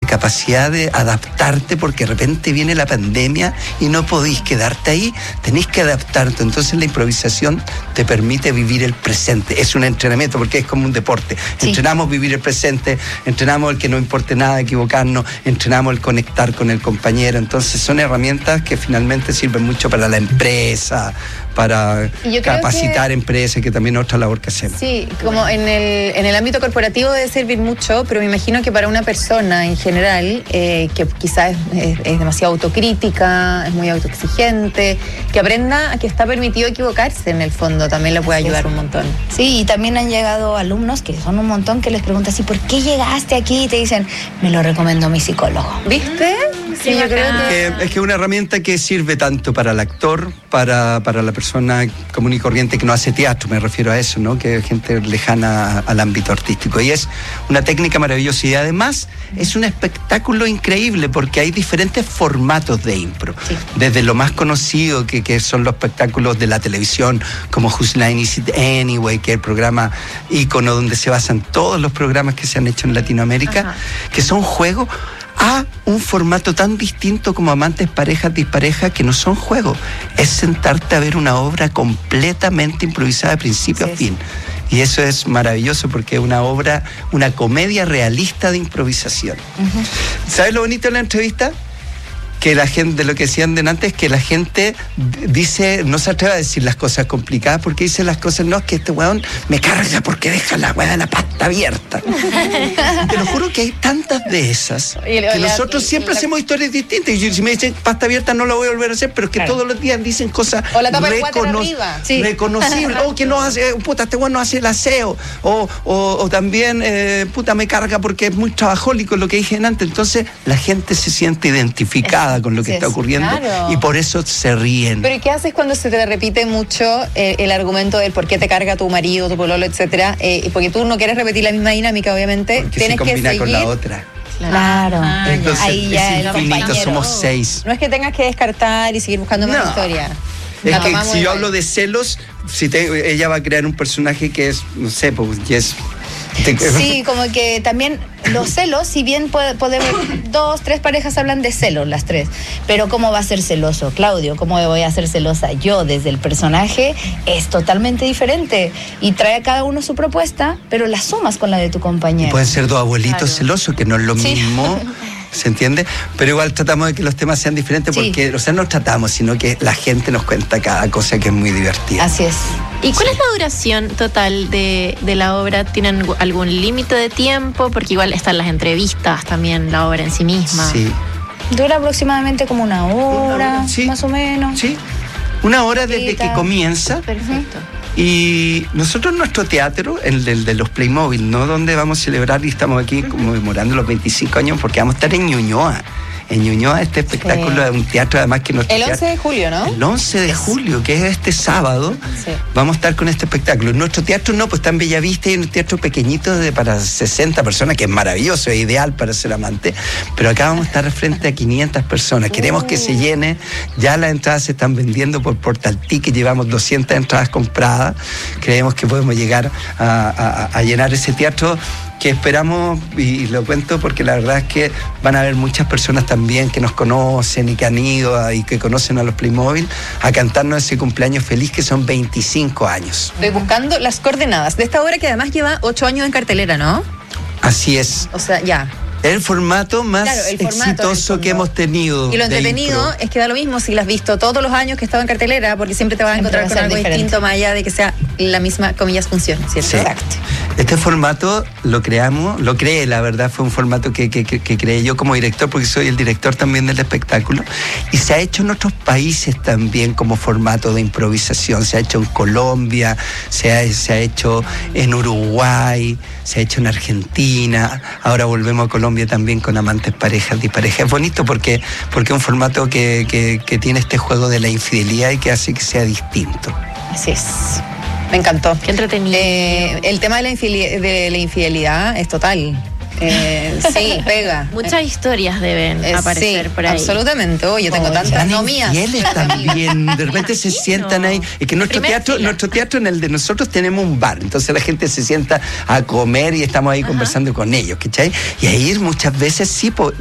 capacidad de adaptarte, porque de repente viene la pandemia y no podéis quedarte ahí, tenéis que adaptarte. Entonces la improvisación te permite vivir el presente. Es un entrenamiento porque es como un deporte. Sí. Entrenamos vivir el presente, entrenamos el que no importe nada, equivocarnos, entrenamos el conectar con el compañero. Entonces son herramientas que finalmente sirven mucho para la empresa, para capacitar empresas, que también es otra labor que hacemos. Sí, como en el ámbito corporativo debe servir mucho, pero me imagino que para una persona en general, que quizás es demasiado autocrítica, es muy autoexigente, que aprenda a que está permitido equivocarse en el fondo, también le puede ayudar un montón. Sí, y también han llegado alumnos, que son un montón, que les preguntas, ¿y por qué llegaste aquí? Y te dicen, me lo recomendó mi psicólogo. ¿Viste? Sí, yo creo que es que es una herramienta que sirve tanto para el actor, para la persona común y corriente que no hace teatro, me refiero a eso, ¿no? Que es gente lejana al ámbito artístico. Y es una técnica maravillosa y además es un espectáculo increíble porque hay diferentes formatos de impro. Sí. Desde lo más conocido, que son los espectáculos de la televisión, como Whose Line Is It Anyway, que es el programa ícono donde se basan todos los programas que se han hecho en Latinoamérica. Ajá. Que son juegos, a un formato tan distinto como Amantes, Parejas, Disparejas, que no son juegos. Es sentarte a ver una obra completamente improvisada de principio a fin. Y eso es maravilloso porque es una obra, una comedia realista de improvisación. Uh-huh. ¿Sabes lo bonito de la entrevista? Que la gente, de lo que decían antes, que la gente dice, no se atreve a decir las cosas complicadas porque dice las cosas, no, es que este weón me carga porque deja la weá de la pasta abierta. Te lo juro que hay tantas de esas que nosotros siempre hacemos historias distintas. Y si me dicen pasta abierta no lo voy a volver a hacer, pero es que todos los días dicen cosas reconocibles. O que no hace, puta, este weón no hace el aseo. O también, puta, me carga porque es muy trabajólico, lo que dije antes. Entonces la gente se siente identificada con lo que está ocurriendo, claro. Y por eso se ríen. Pero ¿y qué haces cuando se te repite mucho el argumento del por qué te carga tu marido, tu pololo, etcétera? Porque tú no quieres repetir la misma dinámica, obviamente. Porque tienes se combina que seguir con la otra. Claro. Entonces ahí es infinito, somos 6. No es que tengas que descartar y seguir buscando más historia. Es que si yo hablo de celos, ella va a crear un personaje que es, no sé, pues Jess. Sí, como que también los celos, si bien podemos, 2, 3 parejas hablan de celos, las 3, pero ¿cómo va a ser celoso Claudio? ¿Cómo voy a ser celosa yo desde el personaje? Es totalmente diferente y trae a cada uno su propuesta, pero la sumas con la de tu compañero. Pueden ser 2 abuelitos celosos, que no es lo mismo. ¿Se entiende? Pero igual tratamos de que los temas sean diferentes porque, o sea, no tratamos, sino que la gente nos cuenta cada cosa que es muy divertida. Así es. ¿Y cuál es la duración total de la obra? ¿Tienen algún límite de tiempo? Porque igual están las entrevistas también, la obra en sí misma. Sí. Dura aproximadamente como una hora, más o menos. Sí, 1 hora desde que comienza. Perfecto. Y nosotros nuestro teatro, el de los Playmobil, ¿no? Donde vamos a celebrar y estamos aquí conmemorando los 25 años porque vamos a estar en Ñuñoa. En Ñuñoa este espectáculo es un teatro además que nuestro el 11 de julio, ¿no? El 11 de julio, que es este sábado, vamos a estar con este espectáculo. Nuestro teatro no, pues está en Bellavista y en un teatro pequeñito para 60 personas, que es maravilloso, es ideal para ser amante, pero acá vamos a estar frente a 500 personas. Queremos que se llene, ya las entradas se están vendiendo por Portal Ticket, llevamos 200 entradas compradas, creemos que podemos llegar a llenar ese teatro, que esperamos, y lo cuento porque la verdad es que van a haber muchas personas también que nos conocen y que han ido y que conocen a los Playmobil a cantarnos ese cumpleaños feliz, que son 25 años. Estoy buscando las coordenadas de esta obra que además lleva 8 años en cartelera, ¿no? Así es. O sea, ya. El formato más exitoso que hemos tenido. Y lo entretenido es que da lo mismo si la has visto todos los años que estaba en cartelera, porque siempre te vas a encontrar con algo distinto, más allá de que sea la misma, comillas, función, ¿cierto? Sí. Exacto. Este formato lo creé, la verdad, fue un formato que creé yo como director, porque soy el director también del espectáculo, y se ha hecho en otros países también como formato de improvisación. Se ha hecho en Colombia, se ha hecho en Uruguay, se ha hecho en Argentina, ahora volvemos a Colombia también con Amantes, Parejas, Disparejas. Es bonito porque es un formato que tiene este juego de la infidelidad y que hace que sea distinto. Así es. Me encantó. Qué entretenido. El tema de la infidelidad es total. Sí, pega. Muchas historias deben aparecer por ahí. Absolutamente. Yo tengo tantas, no mías. Fieles también. De repente se sientan ahí. Es que nuestro teatro, en el de nosotros tenemos un bar. Entonces la gente se sienta a comer y estamos ahí conversando con ellos, ¿cachai? Y ahí muchas veces sí,